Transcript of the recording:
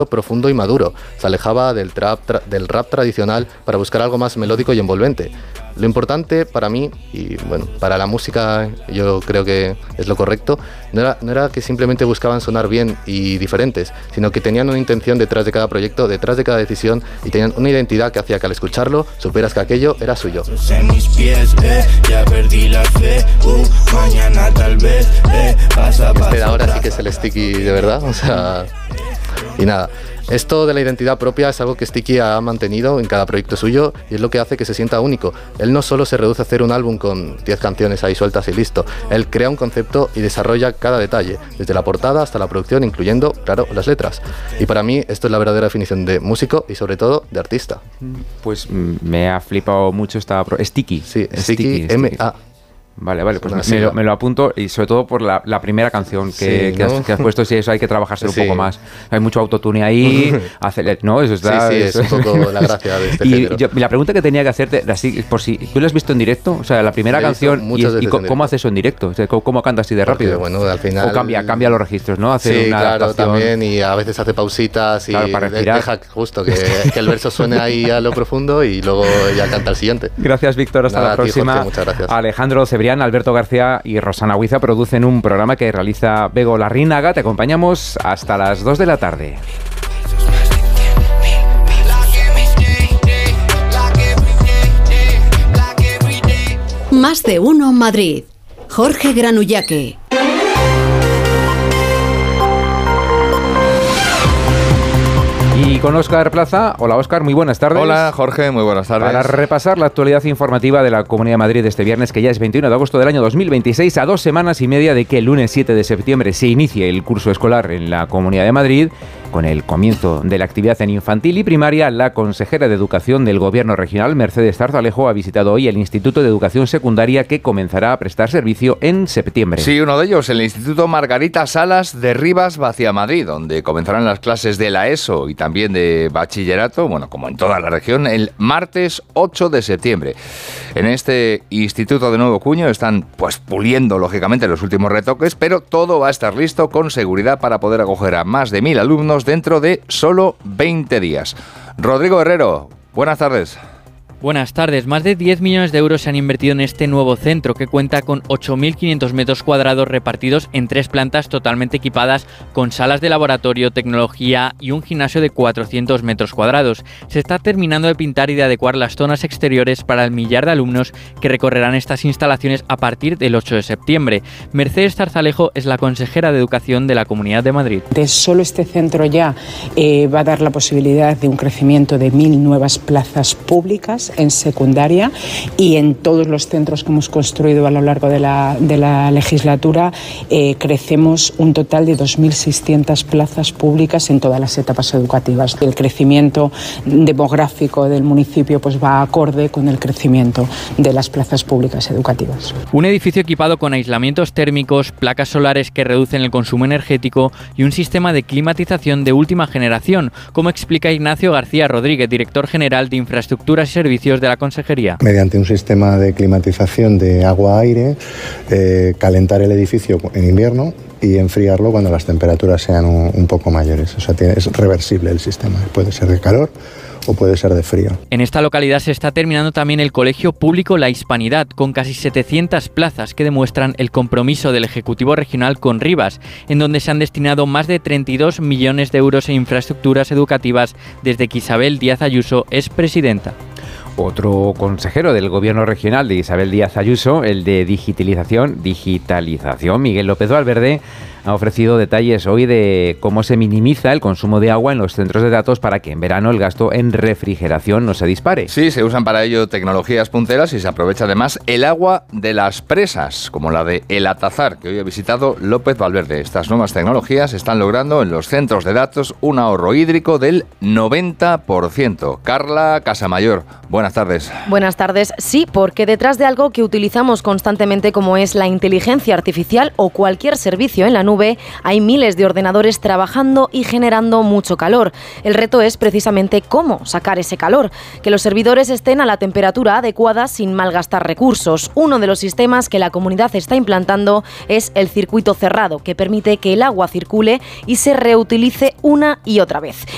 profundo y maduro. Se alejaba del rap tradicional para buscar algo más melódico y envolvente. Lo importante para mí, y bueno, para la música yo creo que es lo correcto, no era que simplemente buscaban sonar bien y diferentes, sino que tenían una intención detrás de cada proyecto, detrás de cada decisión, y tenían una identidad que hacía que al escucharlo supieras que aquello era suyo. Este de ahora sí que es el Sticky de verdad, o sea... Y nada, esto de la identidad propia es algo que Sticky ha mantenido en cada proyecto suyo y es lo que hace que se sienta único. Él no solo se reduce a hacer un álbum con 10 canciones ahí sueltas y listo. Él crea un concepto y desarrolla cada detalle, desde la portada hasta la producción, incluyendo, claro, las letras. Y para mí esto es la verdadera definición de músico y sobre todo de artista. Pues me ha flipado mucho esta... Sticky. Sí, Sticky, M-A. Vale, pues me lo apunto, y sobre todo por la primera canción que has puesto. Si eso hay que trabajar un poco más. Hay mucho autotune ahí, ¿no? Eso está, sí, es un poco la gracia de este género. Y la pregunta que tenía que hacerte, así, por si tú lo has visto en directo, o sea, la primera canción, y ¿cómo haces eso en directo? O sea, ¿cómo cantas así de rápido? Porque, bueno, al final... O cambia los registros, ¿no? Hace una adaptación. También, y a veces hace pausitas y para deja justo que el verso suene ahí a lo profundo y luego ya canta el siguiente. Gracias, Víctor, hasta la próxima. Jorge, muchas gracias. Alejandro Cebrián, Alberto García y Rosana Huiza producen un programa que realiza Bego Larrínaga. Te acompañamos hasta las 2 de la tarde. Más de uno Madrid. Jorge Granullaque. Y con Óscar Plaza. Hola, Óscar, muy buenas tardes. Hola, Jorge, muy buenas tardes. Para repasar la actualidad informativa de la Comunidad de Madrid este viernes, que ya es 21 de agosto del año 2026, a 2 semanas y media de que el lunes 7 de septiembre se inicie el curso escolar en la Comunidad de Madrid. Con el comienzo de la actividad en infantil y primaria, la consejera de Educación del Gobierno regional, Mercedes Zarzalejo, ha visitado hoy el Instituto de Educación Secundaria, que comenzará a prestar servicio en septiembre. Sí, uno de ellos, el Instituto Margarita Salas de Rivas Vaciamadrid, donde comenzarán las clases de la ESO y también de bachillerato, bueno, como en toda la región, el martes 8 de septiembre. En este instituto de nuevo cuño están pues puliendo, lógicamente, los últimos retoques, pero todo va a estar listo con seguridad para poder acoger a más de 1.000 alumnos dentro de solo 20 días. Rodrigo Herrero, buenas tardes. Buenas tardes. Más de 10 millones de euros se han invertido en este nuevo centro, que cuenta con 8.500 metros cuadrados repartidos en 3 plantas totalmente equipadas con salas de laboratorio, tecnología y un gimnasio de 400 metros cuadrados. Se está terminando de pintar y de adecuar las zonas exteriores para el millar de alumnos que recorrerán estas instalaciones a partir del 8 de septiembre. Mercedes Zarzalejo es la consejera de Educación de la Comunidad de Madrid. De solo este centro ya va a dar la posibilidad de un crecimiento de 1.000 nuevas plazas públicas en secundaria, y en todos los centros que hemos construido a lo largo de la legislatura crecemos un total de 2.600 plazas públicas en todas las etapas educativas. El crecimiento demográfico del municipio pues va acorde con el crecimiento de las plazas públicas educativas. Un edificio equipado con aislamientos térmicos, placas solares que reducen el consumo energético y un sistema de climatización de última generación, como explica Ignacio García Rodríguez, director general de Infraestructuras y Servicios de la Consejería. Mediante un sistema de climatización de agua-aire, calentar el edificio en invierno y enfriarlo cuando las temperaturas sean un poco mayores. O sea, es reversible el sistema. Puede ser de calor o puede ser de frío. En esta localidad se está terminando también el Colegio Público La Hispanidad, con casi 700 plazas que demuestran el compromiso del Ejecutivo Regional con Rivas, en donde se han destinado más de 32 millones de euros en infraestructuras educativas desde que Isabel Díaz Ayuso es presidenta. Otro consejero del Gobierno regional de Isabel Díaz Ayuso, el de digitalización, Miguel López Valverde, ha ofrecido detalles hoy de cómo se minimiza el consumo de agua en los centros de datos para que en verano el gasto en refrigeración no se dispare. Sí, se usan para ello tecnologías punteras y se aprovecha además el agua de las presas, como la de El Atazar, que hoy ha visitado López Valverde. Estas nuevas tecnologías están logrando en los centros de datos un ahorro hídrico del 90%. Carla Casamayor, buenas tardes. Buenas tardes. Sí, porque detrás de algo que utilizamos constantemente, como es la inteligencia artificial o cualquier servicio en la nube, hay miles de ordenadores trabajando y generando mucho calor. El reto es precisamente cómo sacar ese calor, que los servidores estén a la temperatura adecuada sin malgastar recursos. Uno de los sistemas que la comunidad está implantando es el circuito cerrado, que permite que el agua circule y se reutilice una y otra vez.